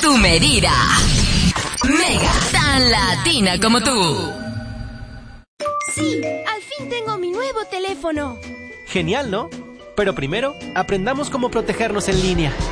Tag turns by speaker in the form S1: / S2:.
S1: tu medida. Mega, tan latina como tú.
S2: Sí, al fin tengo mi nuevo teléfono.
S3: Genial, ¿no? Pero primero, aprendamos cómo protegernos en línea.